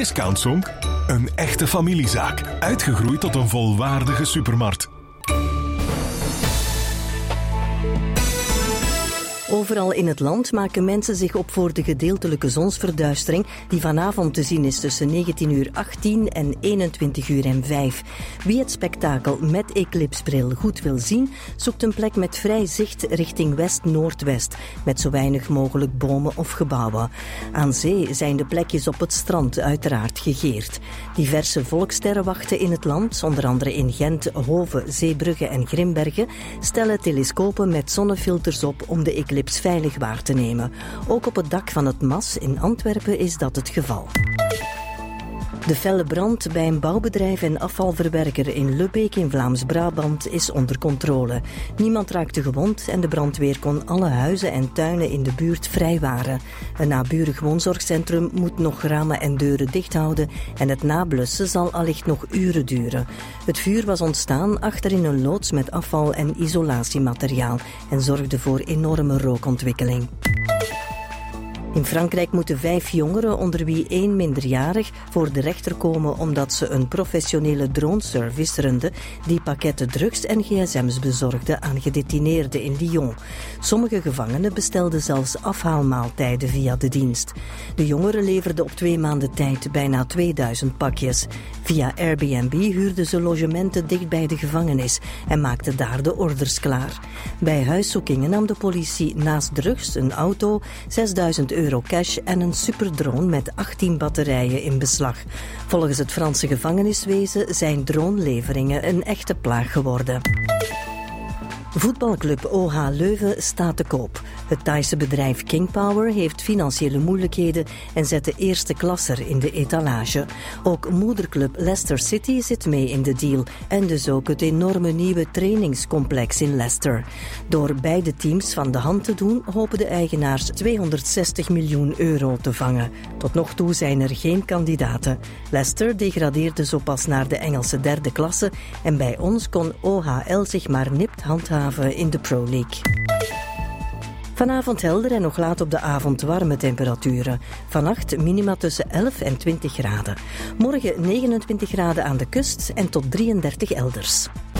Discountzonk, een echte familiezaak, uitgegroeid tot een volwaardige supermarkt. Overal in het land maken mensen zich op voor de gedeeltelijke zonsverduistering die vanavond te zien is tussen 19:18 en 21:05. Wie het spektakel met eclipsbril goed wil zien, zoekt een plek met vrij zicht richting west-noordwest, met zo weinig mogelijk bomen of gebouwen. Aan zee zijn de plekjes op het strand uiteraard gegeerd. Diverse volkssterren wachten in het land, onder andere in Gent, Hoven, Zeebrugge en Grimbergen, stellen telescopen met zonnefilters op om de eclips veilig waar te nemen. Ook op het dak van het MAS in Antwerpen is dat het geval. De felle brand bij een bouwbedrijf en afvalverwerker in Lubbeek in Vlaams-Brabant is onder controle. Niemand raakte gewond en de brandweer kon alle huizen en tuinen in de buurt vrijwaren. Een naburig woonzorgcentrum moet nog ramen en deuren dicht houden en het nablussen zal allicht nog uren duren. Het vuur was ontstaan achterin een loods met afval en isolatiemateriaal en zorgde voor enorme rookontwikkeling. In Frankrijk moeten 5 jongeren, onder wie 1 minderjarig, voor de rechter komen omdat ze een professionele droneservice runden die pakketten drugs en gsm's bezorgde aan gedetineerden in Lyon. Sommige gevangenen bestelden zelfs afhaalmaaltijden via de dienst. De jongeren leverden op 2 maanden tijd bijna 2000 pakjes. Via Airbnb huurden ze logementen dicht bij de gevangenis en maakten daar de orders klaar. Bij huiszoekingen nam de politie naast drugs een auto, €6000 cash en een superdrone met 18 batterijen in beslag. Volgens het Franse gevangeniswezen zijn droneleveringen een echte plaag geworden. Voetbalclub OH Leuven staat te koop. Het Thaise bedrijf King Power heeft financiële moeilijkheden en zet de eerste klasser in de etalage. Ook moederclub Leicester City zit mee in de deal en dus ook het enorme nieuwe trainingscomplex in Leicester. Door beide teams van de hand te doen, hopen de eigenaars €260 miljoen te vangen. Tot nog toe zijn er geen kandidaten. Leicester degradeerde zo pas naar de Engelse 3e klasse en bij ons kon OHL zich maar nipt handhaven in de Pro League. Vanavond helder en nog laat op de avond warme temperaturen. Vannacht minima tussen 11 en 20 graden. Morgen 29 graden aan de kust en tot 33 elders.